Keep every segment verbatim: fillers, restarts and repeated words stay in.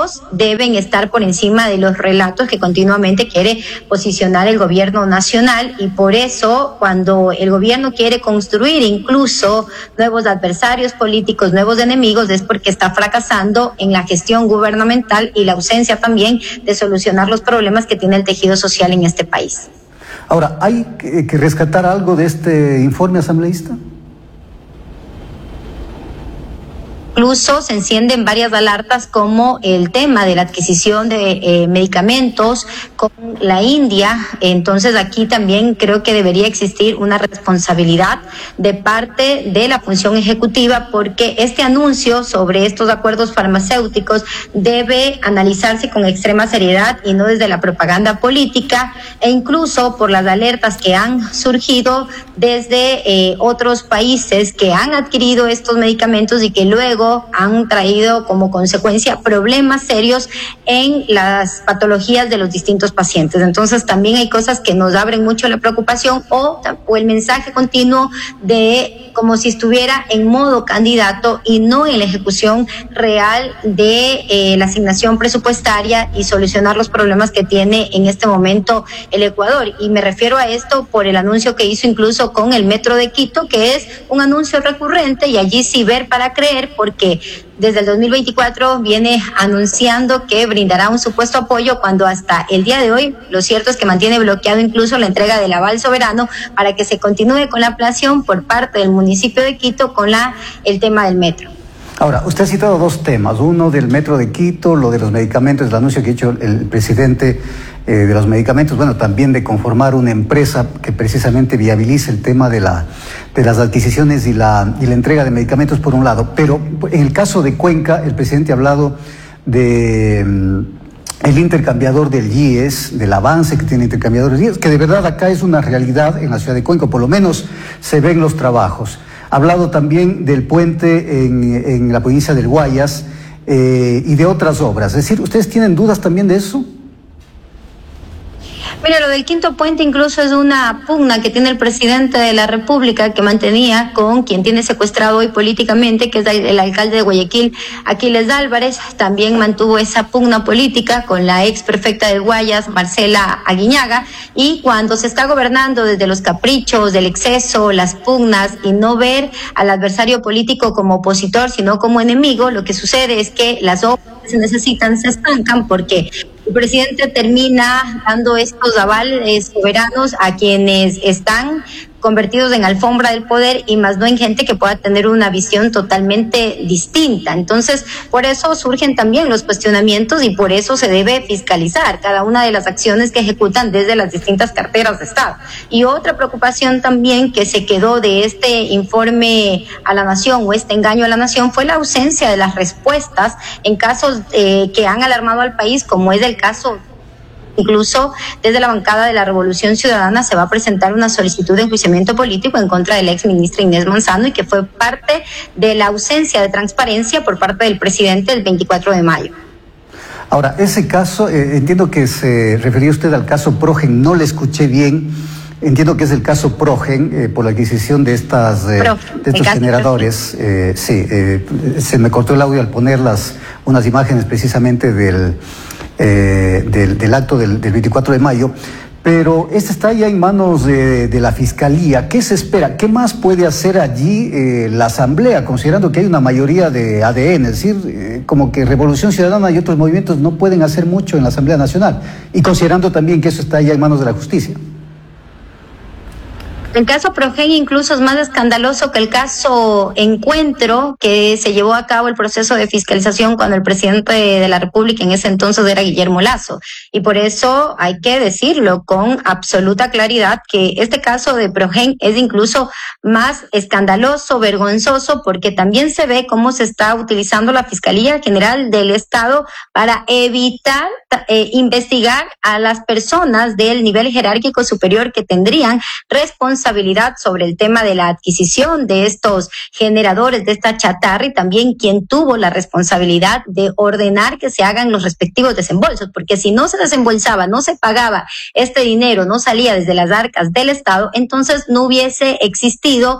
hechos deben estar por encima de los relatos que continuamente quiere posicionar el gobierno nacional, y por eso cuando el gobierno quiere construir incluso nuevos adversarios políticos, nuevos enemigos, es porque está fracasando en la gestión gubernamental y la ausencia también de solucionar los problemas que tiene el tejido social en este país. Ahora, ¿hay que rescatar algo de este informe asambleísta? Incluso se encienden varias alertas como el tema de la adquisición de eh, medicamentos con la India. Entonces aquí también creo que debería existir una responsabilidad de parte de la función ejecutiva, porque este anuncio sobre estos acuerdos farmacéuticos debe analizarse con extrema seriedad y no desde la propaganda política, e incluso por las alertas que han surgido desde eh, otros países que han adquirido estos medicamentos y que luego han traído como consecuencia problemas serios en las patologías de los distintos pacientes. Entonces también hay cosas que nos abren mucho la preocupación, o, o el mensaje continuo de como si estuviera en modo candidato y no en la ejecución real de eh, la asignación presupuestaria y solucionar los problemas que tiene en este momento el Ecuador. Y me refiero a esto por el anuncio que hizo incluso con el Metro de Quito, que es un anuncio recurrente, y allí sí ver para creer, porque que desde el dos mil veinticuatro viene anunciando que brindará un supuesto apoyo, cuando hasta el día de hoy lo cierto es que mantiene bloqueado incluso la entrega del aval soberano para que se continúe con la ampliación por parte del municipio de Quito con la el tema del metro. Ahora, usted ha citado dos temas, uno del Metro de Quito, lo de los medicamentos, el anuncio que ha hecho el presidente eh, de los medicamentos, bueno, también de conformar una empresa que precisamente viabilice el tema de la de las adquisiciones y la, y la entrega de medicamentos por un lado. Pero en el caso de Cuenca, el presidente ha hablado de mm, el intercambiador del I E S, del avance que tiene el intercambiador del I E S, que de verdad acá es una realidad en la ciudad de Cuenca, por lo menos se ven los trabajos. Ha hablado también del puente en, en la provincia del Guayas eh, y de otras obras. Es decir, ¿ustedes tienen dudas también de eso? Mira, lo del quinto puente incluso es una pugna que tiene el presidente de la República, que mantenía con quien tiene secuestrado hoy políticamente, que es el alcalde de Guayaquil, Aquiles Álvarez. También mantuvo esa pugna política con la ex prefecta del Guayas, Marcela Aguiñaga, y cuando se está gobernando desde los caprichos, del exceso, las pugnas, y no ver al adversario político como opositor, sino como enemigo, lo que sucede es que las obras que se necesitan se estancan, porque el presidente termina dando estos avales soberanos a quienes están convertidos en alfombra del poder y más no en gente que pueda tener una visión totalmente distinta. Entonces, por eso surgen también los cuestionamientos y por eso se debe fiscalizar cada una de las acciones que ejecutan desde las distintas carteras de Estado. Y otra preocupación también que se quedó de este informe a la nación o este engaño a la nación fue la ausencia de las respuestas en casos eh, que han alarmado al país, como es el caso. Incluso desde la bancada de la Revolución Ciudadana se va a presentar una solicitud de enjuiciamiento político en contra de la ex ministra Inés Manzano, y que fue parte de la ausencia de transparencia por parte del presidente el veinticuatro de mayo. Ahora, ese caso, eh, entiendo que se refería usted al caso Progen, no le escuché bien. Entiendo que es el caso Progen, eh, por la adquisición de estas eh, Progen, de estos generadores. Eh, sí, eh, se me cortó el audio al poner las, unas imágenes precisamente del, eh, del, del acto del, del veinticuatro de mayo, pero este está ya en manos de, de la Fiscalía. ¿Qué se espera? ¿Qué más puede hacer allí eh, la Asamblea, considerando que hay una mayoría de A D N? Es decir, eh, como que Revolución Ciudadana y otros movimientos no pueden hacer mucho en la Asamblea Nacional, y considerando también que eso está ya en manos de la justicia. El caso Progen incluso es más escandaloso que el caso Encuentro, que se llevó a cabo el proceso de fiscalización cuando el presidente de la República en ese entonces era Guillermo Lasso. Y por eso hay que decirlo con absoluta claridad que este caso de Progen es incluso más escandaloso, vergonzoso, porque también se ve cómo se está utilizando la Fiscalía General del Estado para evitar eh, investigar a las personas del nivel jerárquico superior que tendrían responsabilidad responsabilidad sobre el tema de la adquisición de estos generadores, de esta chatarra, y también quien tuvo la responsabilidad de ordenar que se hagan los respectivos desembolsos, porque si no se desembolsaba, no se pagaba este dinero, no salía desde las arcas del Estado, entonces no hubiese existido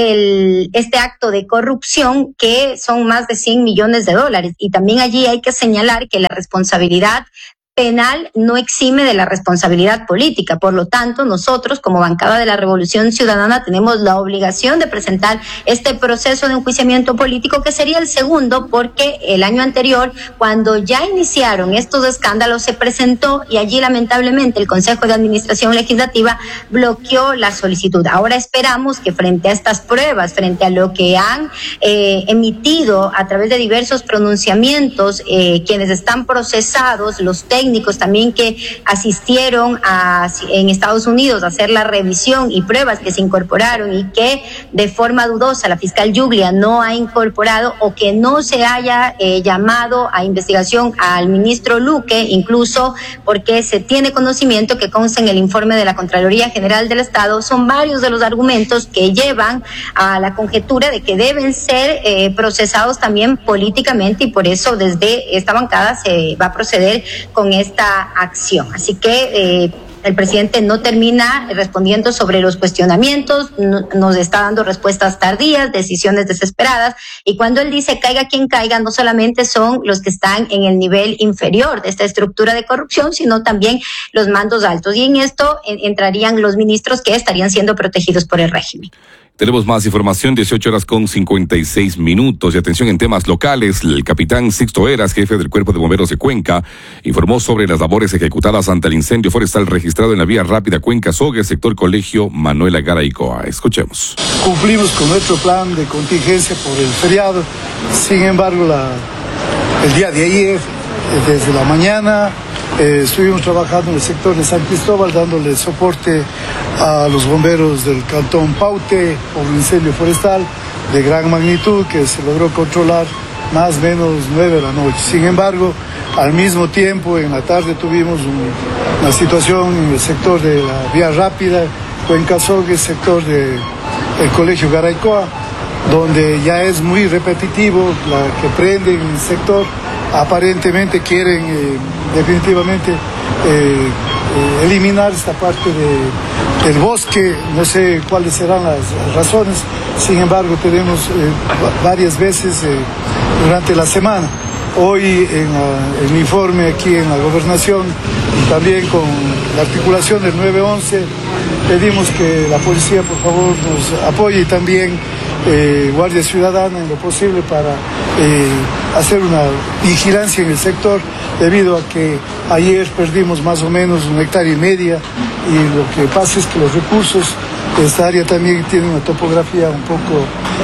el, este acto de corrupción, que son más de cien millones de dólares. Y también allí hay que señalar que la responsabilidad penal no exime de la responsabilidad política. Por lo tanto, nosotros, como bancada de la Revolución Ciudadana, tenemos la obligación de presentar este proceso de enjuiciamiento político, que sería el segundo, porque el año anterior, cuando ya iniciaron estos escándalos, se presentó y allí lamentablemente el Consejo de Administración Legislativa bloqueó la solicitud. Ahora esperamos que frente a estas pruebas, frente a lo que han eh, emitido a través de diversos pronunciamientos, eh, quienes están procesados, los técnicos, también que asistieron a, en Estados Unidos a hacer la revisión y pruebas que se incorporaron y que de forma dudosa la fiscal Juglia no ha incorporado, o que no se haya eh, llamado a investigación al ministro Luque, incluso porque se tiene conocimiento que consta en el informe de la Contraloría General del Estado. Son varios de los argumentos que llevan a la conjetura de que deben ser eh, procesados también políticamente, y por eso desde esta bancada se va a proceder con esta acción. Así que eh, el presidente no termina respondiendo sobre los cuestionamientos, no, nos está dando respuestas tardías, decisiones desesperadas, y cuando él dice caiga quien caiga, no solamente son los que están en el nivel inferior de esta estructura de corrupción, sino también los mandos altos, y en esto en, entrarían los ministros que estarían siendo protegidos por el régimen. Tenemos más información, dieciocho horas con cincuenta y seis minutos. Y atención en temas locales, el capitán Sixto Eras, jefe del Cuerpo de Bomberos de Cuenca, informó sobre las labores ejecutadas ante el incendio forestal registrado en la vía rápida Cuenca-Sogue, sector Colegio Manuela Garaycoa. Escuchemos. Cumplimos con nuestro plan de contingencia por el feriado. Sin embargo, la, el día de ayer, desde la mañana, Eh, estuvimos trabajando en el sector de San Cristóbal, dándole soporte a los bomberos del cantón Paute por un incendio forestal de gran magnitud que se logró controlar más o menos nueve de la noche. Sin embargo, al mismo tiempo, en la tarde tuvimos un, una situación en el sector de la vía rápida, Cuenca-Sogue, sector del Colegio Garaycoa, donde ya es muy repetitivo la que prende en el sector. Aparentemente quieren eh, definitivamente eh, eh, eliminar esta parte de, del bosque, no sé cuáles serán las razones, sin embargo tenemos eh, varias veces eh, durante la semana. Hoy en uh, el informe aquí en la gobernación y también con la articulación del nueve once, pedimos que la policía por favor nos apoye, y también eh, Guardia Ciudadana en lo posible para eh, hacer una vigilancia en el sector, debido a que ayer perdimos más o menos una hectárea y media, y lo que pasa es que los recursos de esta área también tienen una topografía un poco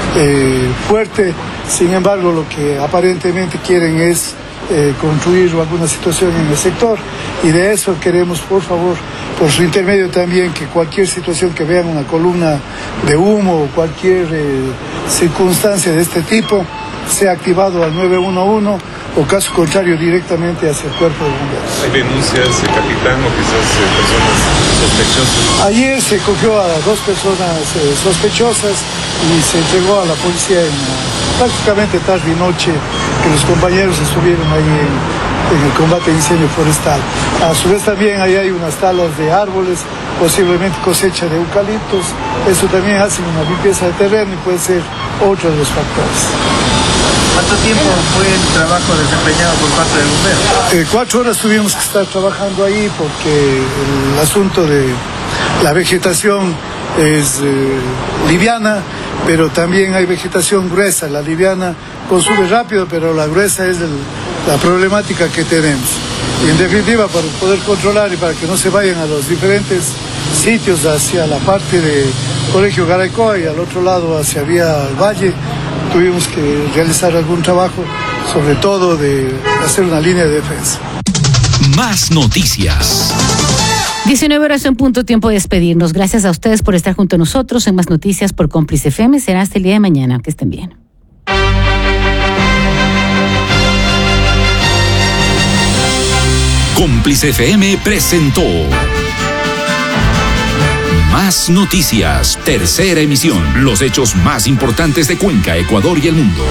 eh, fuerte. Sin embargo, lo que aparentemente quieren es eh, construir alguna situación en el sector, y de eso queremos, por favor, por su intermedio también, que cualquier situación que vean una columna de humo o cualquier eh, circunstancia de este tipo sea activado al nueve uno uno, o caso contrario directamente hacia el cuerpo de bomberos. ¿Hay denuncias, eh, capitán, o quizás eh, personas sospechosas? Ayer se cogió a dos personas eh, sospechosas y se entregó a la policía en, prácticamente tarde y noche, que los compañeros estuvieron ahí en, en el combate de incendio forestal. A su vez también ahí hay unas talas de árboles, posiblemente cosecha de eucaliptos. Eso también hace una limpieza de terreno y puede ser otro de los factores. ¿Cuánto tiempo fue el trabajo desempeñado por parte del bombero? Eh, cuatro horas tuvimos que estar trabajando ahí, porque el asunto de la vegetación es eh, liviana, pero también hay vegetación gruesa. La liviana consume rápido, pero la gruesa es el, la problemática que tenemos. Y en definitiva, para poder controlar y para que no se vayan a los diferentes sitios hacia la parte de Colegio Garaycoa y al otro lado hacia Vía al Valle, tuvimos que realizar algún trabajo, sobre todo de hacer una línea de defensa. Más noticias. diecinueve horas en punto, tiempo de despedirnos. Gracias a ustedes por estar junto a nosotros en Más Noticias por Cómplice F M. Será hasta el día de mañana. Que estén bien. Cómplice F M presentó Más Noticias, tercera emisión. Los hechos más importantes de Cuenca, Ecuador y el mundo.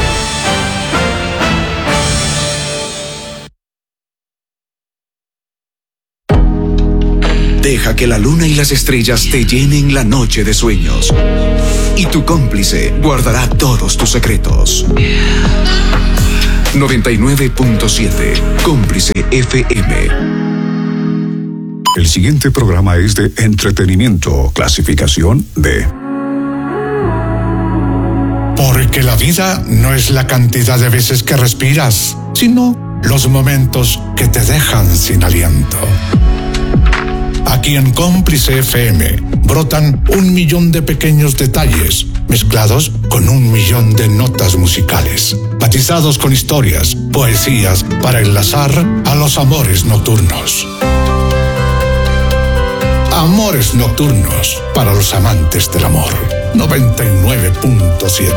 Deja que la luna y las estrellas te llenen la noche de sueños. Y tu cómplice guardará todos tus secretos. noventa y nueve punto siete, Cómplice F M. El siguiente programa es de entretenimiento, clasificación D. Porque la vida no es la cantidad de veces que respiras, sino los momentos que te dejan sin aliento. Aquí en Cómplice F M brotan un millón de pequeños detalles mezclados con un millón de notas musicales, matizados con historias, poesías para enlazar a los amores nocturnos. Amores nocturnos para los amantes del amor. noventa y nueve punto siete.